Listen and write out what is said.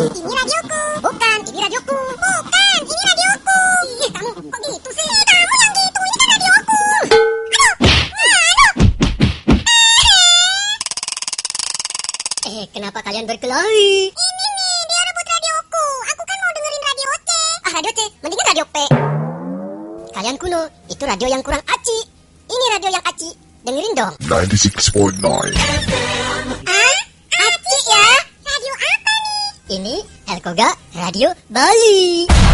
Ini radioku. Bukan, ini radioku. Bukan, ini radioku. Ih, kamu kok gitu sih? Kamu yang gitu, ini kan radioku. Kenapa kalian berkelahi? Ini nih, dia rebut radioku. Aku kan mau dengerin radio C. Radio C, mendingan radio P. Kalian kuno, itu radio yang kurang aci. Ini radio yang aci, dengerin dong. 96.9 Aci ya? Radio apa nih? Ini Elkoga Radio Bali.